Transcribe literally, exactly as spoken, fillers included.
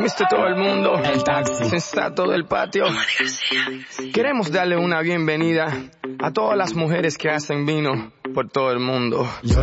Viste todo el mundo. El taxi. Está todo el patio. Queremos darle una bienvenida a todas las mujeres que hacen vino por todo el mundo. Yo